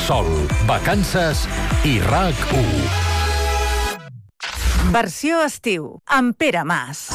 Sol, vacances i RAC1. Versió estiu, amb Pere Mas.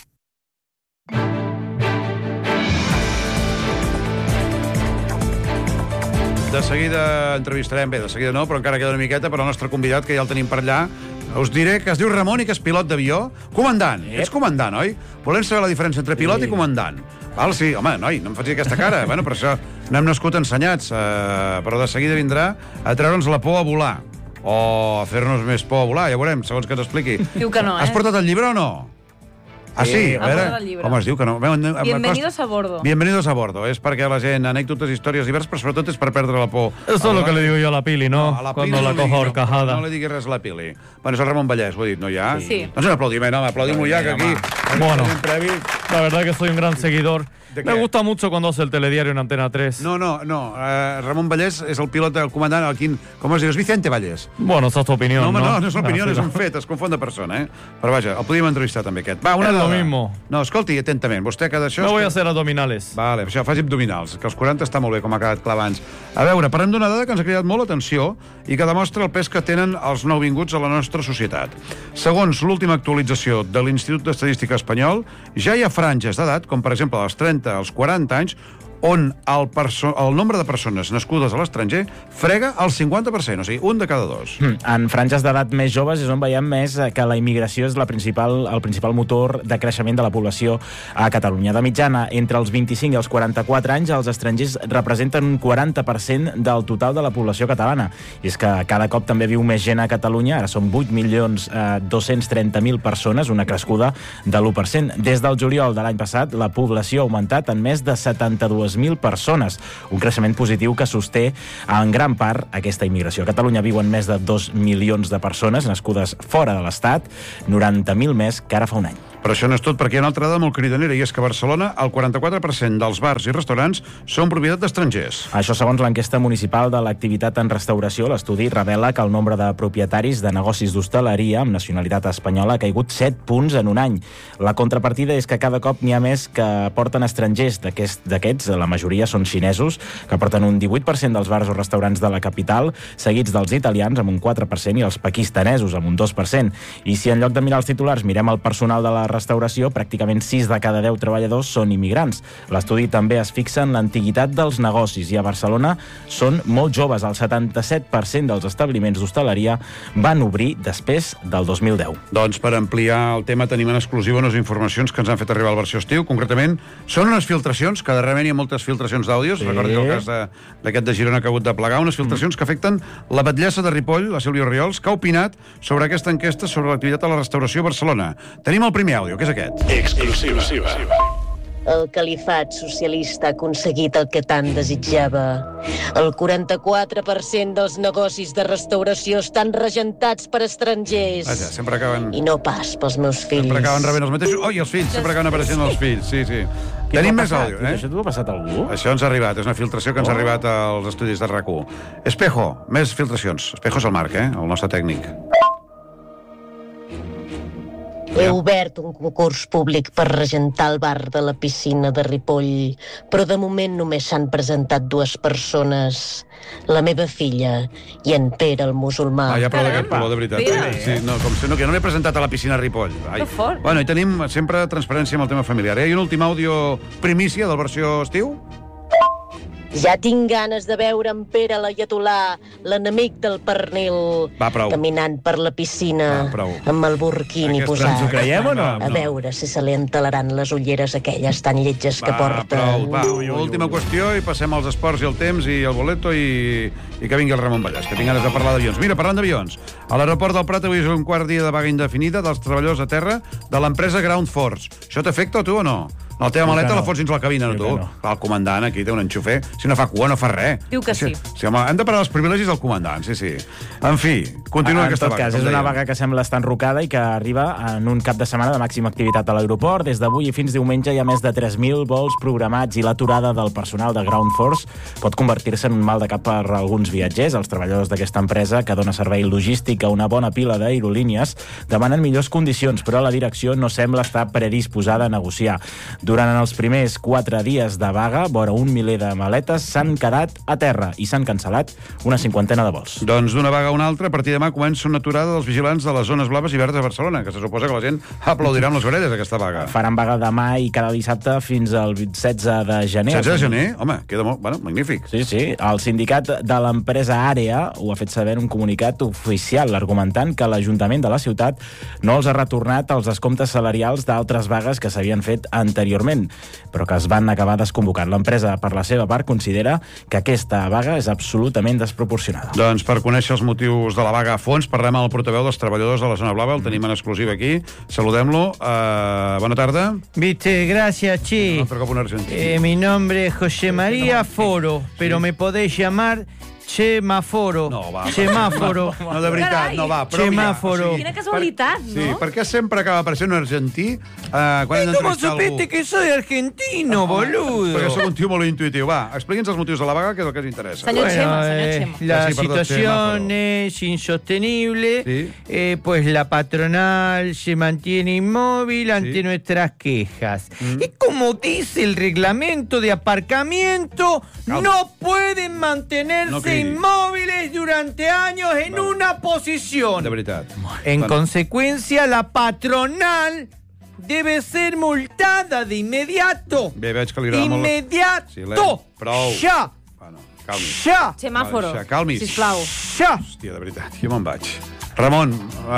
De seguida entrevistarem, de seguida no, però encara queda una miqueta per al nostre convidat, que ja el tenim per allà. Us diré que es diu Ramon i que és pilot d'avió. Comandant, ets comandant, oi? Volem saber la diferència entre pilot i comandant. Val, sí, home, noi, no em facis aquesta cara. Bueno, per això no hem nascut ensenyats, però de seguida vindrà a treure'ns la por a volar. O a fer-nos més por a volar, ja veurem, segons que t'expliqui. Diu que no, Has portat el llibre o no? Ah, sí? A veure, com es diu que no? Bienvenidos a bordo. Bienvenidos a bordo. És perquè la gent, anècdotes, històries diverses, però sobretot és per perdre la por. Eso es lo que le digo yo a la Pili, ¿no? Cuando la cojo horcajada. No le diguis res a la Pili. Bueno, és el Ramon Vallès, ho he dit, no ja? Sí. Doncs un aplaudiment, home, aplaudim-ho ja, que aquí... Bueno, la verdad que soy un gran seguidor. Me gusta mucho cuando hace el telediario en Antena 3. No. Ramon Vallès és el pilot, el comandant, com es diu? És Vicente Vallès. Bueno, esa es tu opinión, no? No, No és una opinió, és un fet, es confon de persona, eh? Però vaja, el podíem entrevistar també, aquest. Va, una Es lo dada. mismo. No, escolti, atentament, vostè que d'això... Me voy a hacer abdominales. Vale, això, faci abdominals, que els 40 està molt bé, com ha quedat clar abans. A veure, parlem d'una dada que ens ha cridat molt l'atenció i que demostra el pes que tenen els nouvinguts a la nostra societat. Segons l'última actualització de l'Institut d'Estadística Espanyol, ja hi ha franges d'edat, com per exemple als 30 als 40 anys, on el nombre de persones nascudes a l'estranger frega el 50%, o sigui, un de cada dos. En franges d'edat més joves és on veiem més que la immigració és el principal motor de creixement de la població a Catalunya. De mitjana, entre els 25 i els 44 anys, els estrangers representen un 40% del total de la població catalana. I és que cada cop també viu més gent a Catalunya, ara són 8.230.000 persones, una crescuda de l'1%. Des del juliol de l'any passat, la població ha augmentat en més de 72.000 persones, un creixement positiu que sosté en gran part aquesta immigració. A Catalunya viuen més de 2 milions de persones nascudes fora de l'Estat, 90.000 més que ara fa un any. Però això no és tot, perquè hi ha una altra dada molt cridanera, i és que a Barcelona el 44% dels bars i restaurants són propietat d'estrangers. Això segons l'enquesta municipal de l'activitat en restauració. L'estudi revela que el nombre de propietaris de negocis d'hostaleria amb nacionalitat espanyola ha caigut 7 punts en un any. La contrapartida és que cada cop n'hi ha més que porten estrangers. D'aquests, la majoria són xinesos, que porten un 18% dels bars o restaurants de la capital, seguits dels italians amb un 4% i els pakistanesos amb un 2%. I si en lloc de mirar els titulars mirem el personal de la restauració, pràcticament 6 de cada 10 treballadors són immigrants. L'estudi també es fixa en l'antiguitat dels negocis i a Barcelona són molt joves. El 77% dels establiments d'hostaleria van obrir després del 2010. Doncs per ampliar el tema tenim en exclusiva unes informacions que ens han fet arribar al Versió Estiu. Concretament, són unes filtracions, que darrerament hi ha moltes filtracions d'àudios, recordi el cas d'aquest de Girona que ha hagut de plegar, unes filtracions que afecten la batllessa de Ripoll, la Sílvia Oriols, que ha opinat sobre aquesta enquesta sobre l'activitat a la restauració a Barcelona. Tenim el primer àudio, que és aquest. Exclusiva. El califat socialista ha aconseguit el que tant desitjava. El 44% dels negocis de restauració estan regentats per estrangers. Vaja, sempre acaben... I no pas pels meus fills. Sempre acaben rebent els mateixos... Oh, i els fills, sempre acaben apareixent els fills, sí. Tenim més àudio, eh? Això t'ho ha passat a algú? Això ens ha arribat, és una filtració que ens ha arribat als estudis de RAC1. Espejo, més filtracions. Espejo és el Marc, el nostre tècnic. He obert un concurs públic per regentar el bar de la piscina de Ripoll, però de moment només s'han presentat 2 persones. La meva filla i en Pere, el musulmà. Ja prou d'aquest color, de veritat. Sí, no, com si no, que no l'he presentat a la piscina a Ripoll. Que fort. Bueno, i tenim sempre transparència amb el tema familiar. Hi ha un últim àudio primícia del Versió Estiu? Ja tinc ganes de veure en Pere l'Aiatolà, l'enemic del pernil, Va, prou. caminant per la piscina, amb el burquini posat. Ens ho creiem o no? A veure si se li entalaran les ulleres aquelles tan lletges que porta. Va, última qüestió i passem als esports i el temps i el boleto i que vingui el Ramon Vallès, que tinc ganes de parlar d'avions. Mira, parlant d'avions, a l'aeroport del Prat avui és un quart dia de vaga indefinida dels treballadors a terra de l'empresa Ground Force. Això t'afecta a tu o no? La teva maleta la fots dins la cabina, no tu? El comandant aquí té un enxufer. Si no fa cua, no fa res. Diu que sí. Sí, home, hem de parar els privilegis del comandant, sí. En fi, Continua En aquesta tot vaga, cas, com és una dèiem. vaga que sembla estar enrocada i que arriba en un cap de setmana de màxima activitat a l'aeroport. Des d'avui i fins diumenge hi ha més de 3.000 vols programats i l'aturada del personal de Ground Force pot convertir-se en un mal de cap per a alguns viatgers. Els treballadors d'aquesta empresa, que dona servei logístic a una bona pila d'aerolínies, demanen millors condicions, però la direcció no sembla estar predisposada a negociar. Durant els primers 4 dies de vaga, vora 1 miler de maletes s'han quedat a terra i s'han cancel·lat una 50ena de vols. Doncs d'una vaga a una altra, a partir de demà comença una aturada dels vigilants de les zones blaves i verdes de Barcelona, que se suposa que la gent aplaudirà amb les orelles aquesta vaga. Faran vaga demà i cada dissabte fins al 16 de gener. 16 de gener? Home, queda molt... Bueno, magnífic. Sí, sí. El sindicat de l'empresa Àrea ho ha fet saber en un comunicat oficial, argumentant que l'Ajuntament de la ciutat no els ha retornat els descomptes salarials d'altres vagues que s'havien fet anteriorment, però que es van acabar desconvocant. L'empresa, per la seva part, considera que aquesta vaga és absolutament desproporcionada. Doncs per conèixer els motius de la vaga a fons, parlem amb el portaveu dels treballadors de la zona blava, el tenim en exclusiva aquí. Saludem-lo. Bona tarda. Viste, gracias, Un altre cop un argentí. mi nombre es José María Foro, pero me podéis llamar Chemaforo. No, va. Semáforo. No, de veritat, Carai. no va. Prou Semàforo. ja. Quina casualitat, no? Sí, per què sempre acaba apareixent un argentí quan hem ¿Cómo d'entrevistar supiste algú? que soy argentino, boludo? Perquè sóc un tio molt intuitiu. Va, explica'ns els motius de la vaga, que és el que ens interessa. Senyor Chema, senyor Chema. La Sí, perdón, situación Chema, es insostenible, Sí. pues la patronal se mantiene inmóvil ante nuestras quejas. Y como dice el reglamento de aparcamiento, Calma. no pueden mantenerse No cridis. inmóviles durante años en una posición. De veritat. En Bueno, consecuencia, la patronal debe ser multada de inmediato. Bé, veig que li agrada molt... Inmediato. Silenci. Prou. Ya. Bueno, calmis. Ya. Semàforo, Vale, calmis. sisplau. Ya. Hòstia, de veritat, jo me'n vaig. Ramon,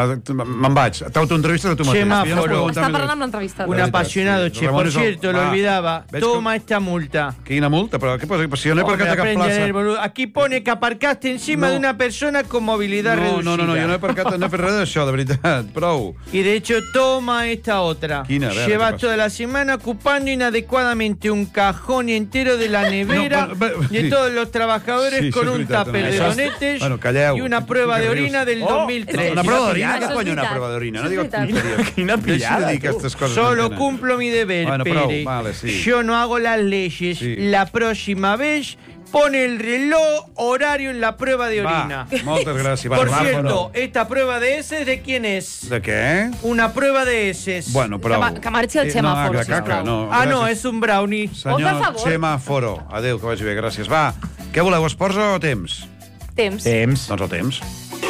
me'n vaig. T'autoentrevistes a tu mateix. Semáforo. Jo no puc aguantar Està més. parlant amb l'entrevistador. Un veritat, apasionado, sí. che. Ramon Por és el- cierto, lo Va. olvidaba. Veig Toma que- esta multa. Quina multa? Però què passa? Si jo no he Hombre, aparcat a cap aprende a leer, plaça... boludo. Aquí pone que aparcaste encima No. de una persona con movilidad reducida. No, jo no he aparcat, no he fet res d'això, de veritat. Prou. Y de hecho, toma esta otra. Quina, a ver, ¿qué Llevas pasa? toda la semana ocupando inadecuadamente un cajón entero de la nevera de sí. todos los trabajadores Sí, con això és un veritat, tupper també. de Això és- donetes Bueno, calleu. y una prueba de Que rius. orina del 2003. Una prova d'orina? Això Què és cony, una veritat. prova d'orina? No Això és digueu veritat. tonteries. Quina Deixa pillada, de dir tu. aquestes coses. Solo Antena. cumplo mi deber, Bueno, prou, Pere. vale, sí. Yo no hago las leyes. Sí. La próxima vez pone el reloj horario en la prueba de orina. Va, moltes gràcies. Por Va, cierto, esta prueba de heces, ¿de quién es? De què? Una prueba de heces. Bueno, prou. Que marxi el Semàforo, No, de caca, sisplau. no. Ah, no, gràcies. es un brownie. Per Senyor favor. Semàforo. Adéu, que vagi bé, gràcies. Va, què voleu, esports o temps? Temps. Temps. Doncs el temps.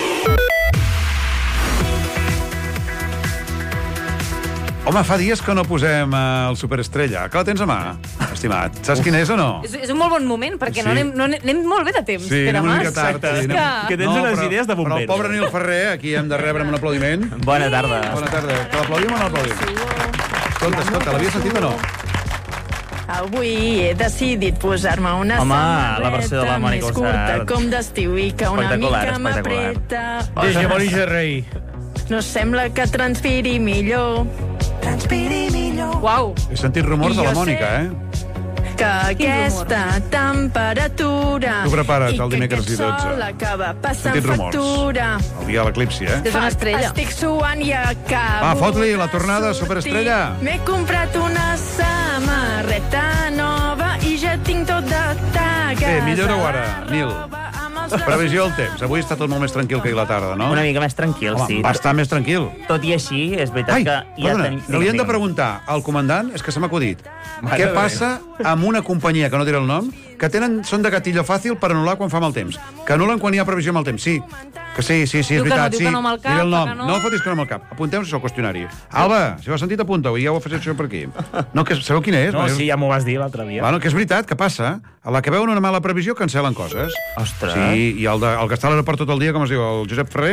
Home, fa dies que no posem el Superestrella. Que la tens a mà, estimat. Saps quin és o no? És un molt bon moment, perquè Sí. no anem molt bé de temps. Sí, Pere anem una Mas. mica tard. És Sí, Que tens unes idees de Però el bomberos. pobre Nil Ferrer, aquí hem de rebre amb un aplaudiment. Bona tarda. Bona tarda. Que l'aplaudim o no l'aplaudim? Escolta, l'havia sentit o no? Avui he decidit posar-me una Home, samarreta la versió de la Mònica més curta, Ossat. com d'estiu, i que una Espectacular, mica espectacular. m'apreta. Desde morir de rey. No sembla que transpiri millor. Transpiri millor. Uau. He sentit rumors de la Mònica, eh? Que aquesta temperatura Tu prepara't i el que dimecres aquest 12. sol acaba passant Sentit rumors. factura. El dia de l'eclipsi, eh? Des d'una estrella. Estic suant i acabo. Va, fot-li la de tornada, sortir. Superestrella. M'he comprat una samarreta nova i ja tinc tot de taques. Bé, millora-ho ara, a la Nil. roba amb els Previsió del temps. Avui està tot molt més tranquil que ahir la tarda, no? Una mica més tranquil, Home, sí. va estar més tranquil. Tot i així, és veritat Ai, que ja perdona, tenim... li hem de preguntar al comandant, és que se m'ha acudit, què passa amb una companyia, que no diré el nom, que són de gatillo fàcil per anul·lar quan fa mal temps. Que anulen quan hi ha previsió mal temps, sí. Que sí, és Diu que no, veritat, diu sí. que no amb el cap, Diré el nom. que no. No fotis que no amb el cap. Apunteu-vos al qüestionari. Alba, si ho has sentit, apunta-ho, i ja ho afegeixo per aquí. No, que sabeu quina és? No, sí, ja m'ho vas dir l'altre dia. Bueno, que és veritat, que passa? A la que veuen una mala previsió, cancel·len coses. Ostres. Sí, i el que està a l'aeroport tot el dia, com es diu, el Josep Ferrer,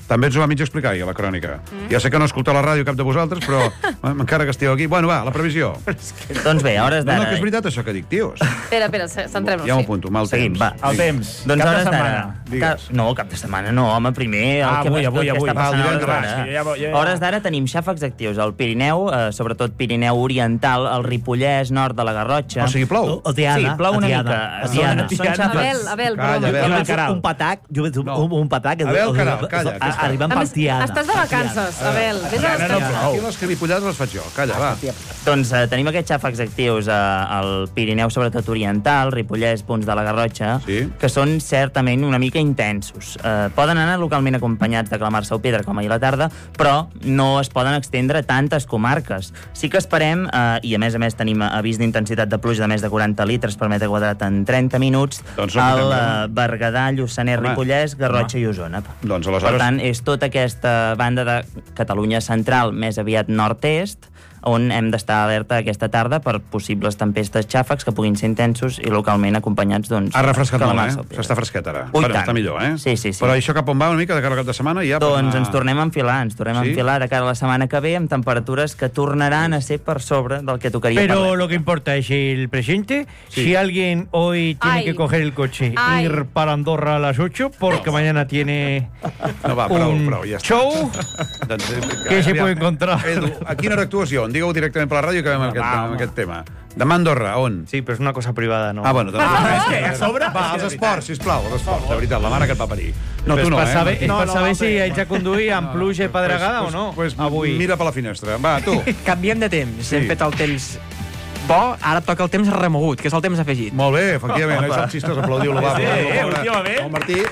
També ens ho va mig explicar ahir, a la crònica. Ja sé que no escolta la ràdio cap de vosaltres, però encara que esteu aquí... Bueno, va, la previsió. Doncs bé, a hores d'ara... No, que és veritat això que dic, tios. Espera, centrem-nos. Ja m'ho apunto, mal Seguim, temps. va. El temps. Doncs Cap de hores setmana. d'ara. Digues. No, cap de setmana no, home, primer... Avui. Està passant a hores divendres. d'ara. Hores d'ara tenim xàfecs actius al Pirineu, sobretot Pirineu Oriental, el Ripollès, nord de la Garrotxa. O sigui, plou. O Tiana. Sí, plou una mica. Tiana. Són xàfecs. Abel, Calla, Abel. Un patac, jo veig un patac... Abel, calla. Arribant pel Tiana. Estàs de vacances, Abel. Vés a descansar. Aquí les cripollades les faig jo. Calla, va. Doncs tenim aquests xàfecs actius al Pirineu, sobretot oriental, Ripollès, punts de la Garrotxa, que són certament una mica intensos. Poden anar localment acompanyats de clamarsa o pedra, com ahir a la tarda, però no es poden extendre a tantes comarques. Sí que esperem, i a més tenim avís d'intensitat de pluja de més de 40 litres per metre quadrat en 30 minuts, al Berguedà, Lluçanès, Ripollès, Garrotxa i Osona. Doncs aleshores... Per tant, és tota aquesta banda de Catalunya central, més aviat nord-est, on hem d'estar alerta aquesta tarda per possibles tempestes xàfecs que puguin ser intensos i localment acompanyats, doncs... Ha refrescat molt, S'està fresquet ara. Ui, Bueno, està millor, Sí. Però això cap on va una mica de cara al cap de setmana? Ja Doncs ens tornem a enfilar, de cara a la setmana que ve amb temperatures que tornaran a ser per sobre del que tocaria. Pero lo que importa es el presente. Sí. Si alguien hoy tiene que coger el coche e ir para Andorra a las 8, porque mañana tiene No, va, prou, ja està. show, ¿qué se puede encontrar? Edu, a quina hora actuació? Digueu directament per la ràdio i acabem amb aquest tema. Demà a Andorra, on? Sí, però és una cosa privada, no? Ah, bueno, doncs... favor! És que a sobre... Va, els esports, sisplau, els esports. De veritat, la mare que et va parir. No, Pues tu no, per saber, Martí? per saber si ells ja conduir amb pluja i pedregada o no. Pues avui. mira per la finestra. Va, tu. Canviem de temps. Sí. Hem fet el temps bo, ara toca el temps remogut, que és el temps afegit. Molt bé, efectivament. Això els xistes aplaudiu l'Obama. Sí, últimament. El Martí,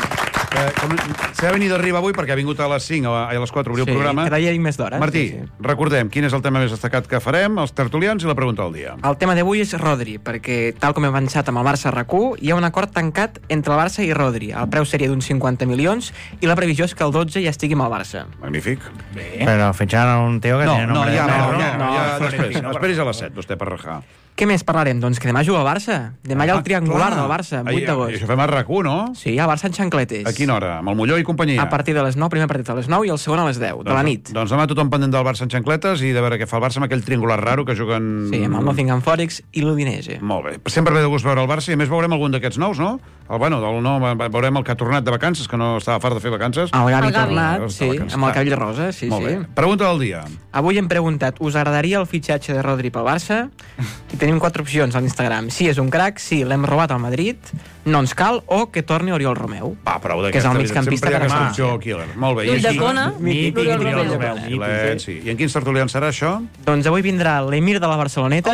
s'ha venit d'arriba avui perquè ha vingut a les 5 a les 4 a obrir el programa. Cada dia hi més d'hora. Martí, recordem, quin és el tema més destacat que farem, els tertulians i la pregunta del dia. El tema d'avui és Rodri, perquè, tal com hem avançat amb el Barça RAC1, hi ha un acord tancat entre el Barça i Rodri. El preu seria d'uns 50 milions i la previsió és que el 12 ja estigui amb el Barça. Magnífic. Però fitxar a un tío que tiene nombre de perro. Ja després. Esperis a les 7, vostè, per rajar. Què més parlarem? Doncs que demà juga el Barça. Demà hi ha el triangular del Barça, 8 d'agost. Això fem a RAC1, no? Sí, el Barça en xancletes. A quina hora? Amb el Molló i companyia? A partir de les 9, primer partit a les 9 i el segon a les 10, de la nit. Doncs demà tothom pendent del Barça en xancletes i de veure què fa el Barça amb aquell triangular raro que juguen... Sí, amb el Nottingham Forest i l'Udinese. Molt bé. Sempre ve de gust veure el Barça i a més veurem algun d'aquests nous, no? Veurem el que ha tornat de vacances, que no estava fart de fer vacances. El Gavi tornat, sí, amb el cabell rosa, sí, Molt sí. bé. Pregunta del dia. Avui hem preguntat, us agradaria el fitxatge de Rodri pel Barça? I tenim 4 opcions a l'Instagram. Sí, és un crac, sí, l'hem robat al Madrid, no ens cal, o que torni Oriol Romeu. Va, prou que és el migcampista per per aquesta opció killer. Molt bé. L'ull de Cona, Mític, Oriol Romeu. Sí. I en quins tertulians serà això? Doncs avui vindrà l'Emir de la Barceloneta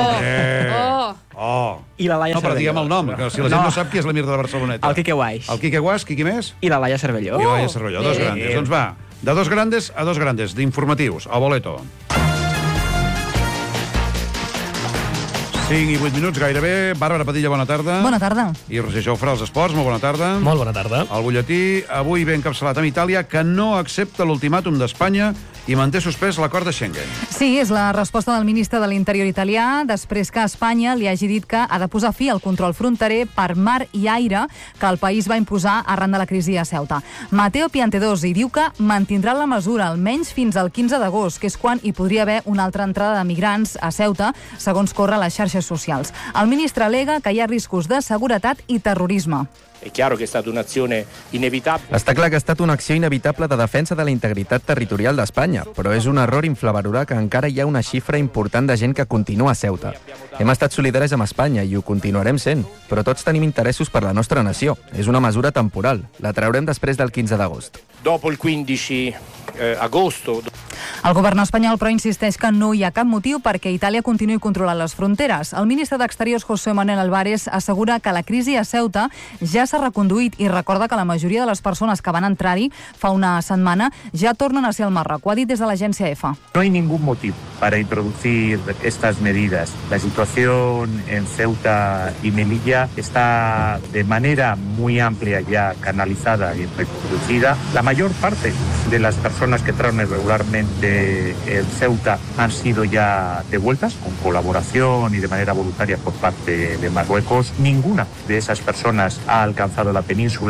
i la Laia No, però Cervelló. diguem el nom, que si la gent no sap qui és l'Emir de la Barceloneta. El Quique Guaix. El Quique Guaix, qui més? I la Laia Cervelló. I la Laia Cervelló, dos grandes. Doncs va, de dos grandes a dos grandes, d'informatius, a boleto. 5 i 8 minuts gairebé. Bàrbara Padilla, bona tarda. Bona tarda. I Roger Jofre, als esports, molt bona tarda. Molt bona tarda. El butlletí, avui ben encapçalat amb Itàlia, que no accepta l'ultimàtum d'Espanya i manté suspès l'acord de Schengen. Sí, és la resposta del ministre de l'Interior italià després que Espanya li hagi dit que ha de posar fi al control fronterer per mar i aire que el país va imposar arran de la crisi a Ceuta. Matteo Piantedosi diu que mantindrà la mesura almenys fins al 15 d'agost, que és quan hi podria haver una altra entrada de migrants a Ceuta, segons corre les xarxes socials. El ministre al·lega que hi ha riscos de seguretat i terrorisme. Està clar que ha estat una acció inevitable de defensa de la integritat territorial d'Espanya, però és un error infravalorar que encara hi ha una xifra important de gent que continua a Ceuta. Hem estat solidaris amb Espanya i ho continuarem sent, però tots tenim interessos per la nostra nació. És una mesura temporal. La traurem després del 15 d'agost. Dopo il 15 agosto. El govern espanyol, però, insisteix que no hi ha cap motiu perquè Itàlia continuï controlant les fronteres. El ministre d'Exteriors, José Manuel Álvarez, assegura que la crisi a Ceuta ja s'ha reconduït i recorda que la majoria de les persones que van entrar-hi fa una setmana ja tornen a ser al Marroc. Ho ha dit des de l'agència EFA. No hay ningún motivo para introducir estas medidas. La situación en Ceuta y Melilla está de manera muy amplia ya canalizada y reconducida. La mayor parte de las personas que entraron irregularmente en Ceuta han sido ya devueltas con colaboración y de manera voluntaria por parte de Marruecos. Ninguna de esas personas ha alcanzado la península.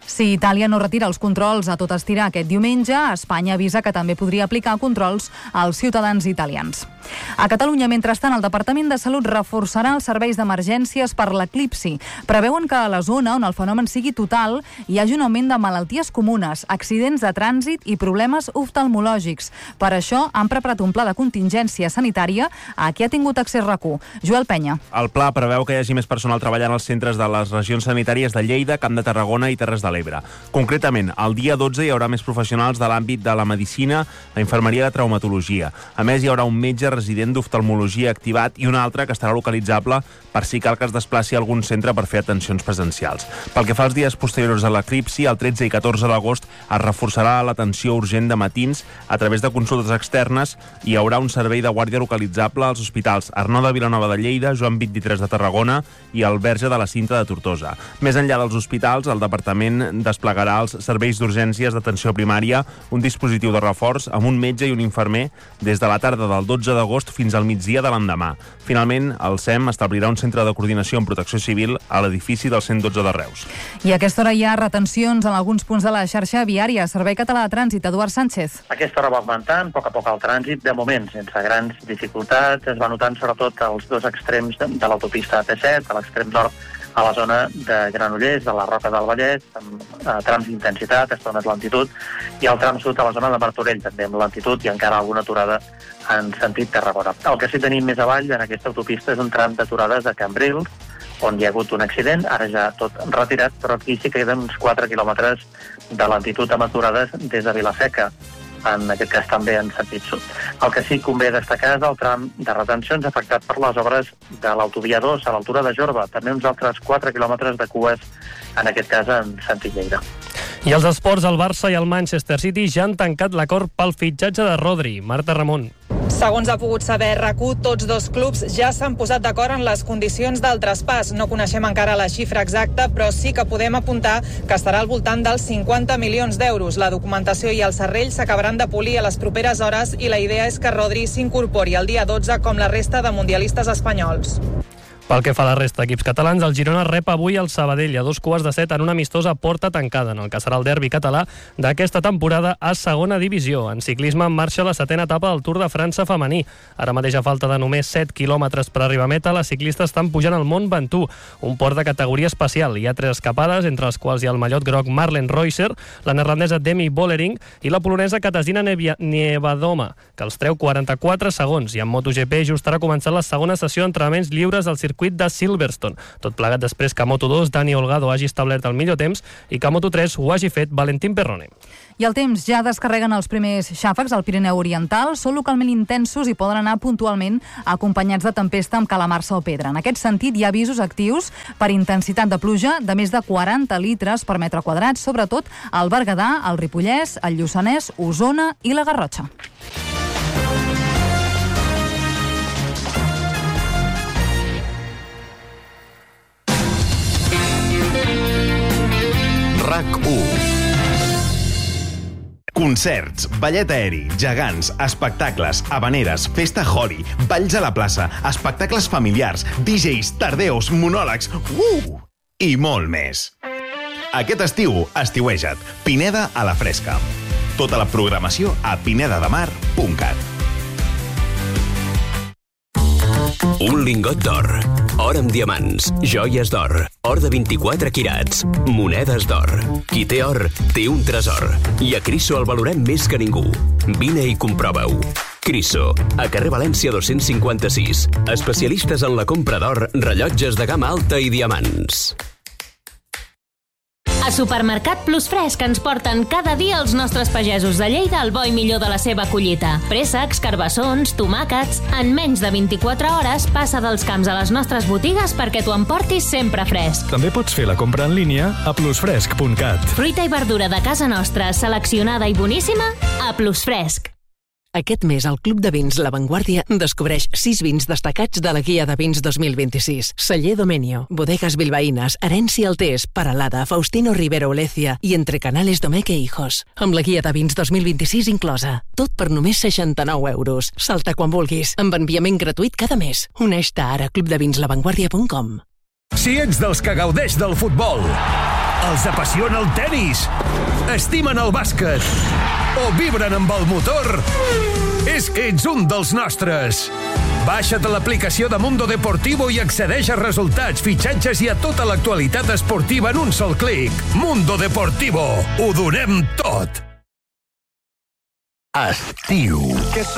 Si Itàlia no retira els controls a tot estirar aquest diumenge, Espanya avisa que també podria aplicar controls als ciutadans italians. A Catalunya, mentrestant, el Departament de Salut reforçarà els serveis d'emergències per l'eclipsi. Preveuen que a la zona on el fenomen sigui total hi hagi un augment de malalties comunes, accidents de trànsit i problemes oftalmològics. Per això han preparat un pla de contingència sanitària a què ha tingut accés RAC1. Joel Penya. El pla preveu que hi hagi més personal treballant als centres de les regions sanitàries de Lleida, Camp de Tarragona i Terres de l'Ebre. Concretament, el dia 12 hi haurà més professionals de l'àmbit de la medicina, la infermeria i la traumatologia. A més, hi haurà un metge resident d'oftalmologia activat i un altre que estarà localitzable per si cal que es desplaci a algun centre per fer atencions presencials. Pel que fa als dies posteriors a l'eclipsi, el 13 i 14 d'agost es reforçarà l'atenció urgent de matins a través de consultes externes i hi haurà un servei de guàrdia localitzable als hospitals Arnau de Vilanova de Lleida, Joan 23 de Tarragona i el Verge de la Cinta de Tortosa. Més enllà dels hospitals, el Departament desplegarà els serveis d'urgències d'atenció primària, un dispositiu de reforç amb un metge i un infermer des de la tarda del 12 d'agost fins al migdia de l'endemà. Finalment, el SEM establirà un centre de coordinació en protecció civil a l'edifici del 112 de Reus. I a aquesta hora hi ha retencions en alguns punts de la xarxa viària. Servei Català de Trànsit, Eduard Sánchez. Aquesta hora va augmentant, a poc el trànsit, de moment, sense grans dificultats. Es va notant sobretot als dos extrems de l'autopista AP7, a l'extrem nord, a la zona de Granollers, de la Roca del Vallès, amb trams d'intensitat, estones lentitud, i el tram sud a la zona de Martorell, també amb lentitud i encara alguna aturada en sentit Tarragona. El que sí tenim més avall en aquesta autopista és un tram d'aturades a Cambrils, on hi ha hagut un accident, ara ja tot retirat, però aquí sí que queden uns 4 quilòmetres de lentitud amb aturades des de Vilaseca, en aquest cas també en sentit sud. El que sí que convé destacar és el tram de retencions afectat per les obres de l'autovia 2 a l'altura de Jorba, també uns altres 4 quilòmetres de cues, en aquest cas en sentit Lleida. I els esports, el Barça i el Manchester City ja han tancat l'acord pel fitxatge de Rodri. Marta Ramon. Segons ha pogut saber RAC1, tots dos clubs ja s'han posat d'acord en les condicions del traspàs. No coneixem encara la xifra exacta, però sí que podem apuntar que estarà al voltant dels 50 milions d'euros. La documentació i el serrell s'acabaran de polir a les properes hores i la idea és que Rodri s'incorpori el dia 12 com la resta de mundialistes espanyols. Pel que fa a la resta d'equips catalans, el Girona rep avui el Sabadell a 2:15 en una amistosa porta tancada, en el que serà el derbi català d'aquesta temporada a segona divisió. En ciclisme en marxa la 7ª etapa del Tour de França femení. Ara mateix, a falta de només 7 quilòmetres per arribar a meta, les ciclistes estan pujant al Mont Ventoux, un port de categoria especial. Hi ha 3 escapades, entre les quals hi ha el mallot groc Marlen Reusser, la neerlandesa Demi Vollering i la polonesa Katarzyna Niewiadoma, que els treu 44 segons. I en MotoGP just ara ha començat la segona sessió d'entrenaments lliures del circuit de Silverstone. Tot plegat després que a Moto2 Dani Olgado hagi establert el millor temps i que a Moto3 ho hagi fet Valentín Perrone. I el temps, ja descarreguen els primers xàfecs al Pirineu Oriental, són localment intensos i poden anar puntualment acompanyats de tempesta amb calamarsa o pedra. En aquest sentit, hi ha avisos actius per intensitat de pluja de més de 40 litres per metre quadrat, sobretot al Berguedà, al Ripollès, al Lluçanès, Osona i la Garrotxa. RAC1. Concerts, ballet aeri, gegants, espectacles, habaneres, festa Holi, balls a la plaça, espectacles familiars, DJs, tardeos, monòlegs, i molt més. Aquest estiu, estiueja't. Pineda a la fresca. Tota la programació a pinedademar.cat. Un lingot d'or, or amb diamants, joies d'or, or de 24 quirats, monedes d'or. Qui té or, té un tresor. I a Criso el valorem més que ningú. Vine i comprova-ho. Criso, a carrer València 256. Especialistes en la compra d'or, rellotges de gamma alta i diamants. A Supermercat Plus Fresc ens porten cada dia els nostres pagesos de Lleida al bo i millor de la seva collita. Préssecs, carbassons, tomàquets... En menys de 24 hores passa dels camps a les nostres botigues perquè t'ho emportis sempre fresc. També pots fer la compra en línia a plusfresc.cat. Fruita i verdura de casa nostra, seleccionada i boníssima, a Plus Fresc. Aquest mes, el Club de Vins La Vanguardia descobreix 6 vins destacats de la Guia de Vins 2026. Celler Domenio, Bodegas Bilbaínas, Herència Altés, Paralada, Faustino Rivero Olecia i Entre Canales Domeque Hijos. Amb la Guia de Vins 2026 inclosa. Tot per només 69 euros. Salta quan vulguis, amb enviament gratuït cada mes. Uneix-te ara a clubdevinslavanguardia.com. Si ets dels que gaudeix del futbol, Els apassiona el tennis, estimen el bàsquet o vibren amb el motor? És que ets un dels nostres. Baixa't l'aplicació de Mundo Deportivo i accedeix a resultats, fitxatges i a tota l'actualitat esportiva en un sol clic. Mundo Deportivo. Ho donem tot. Estiu.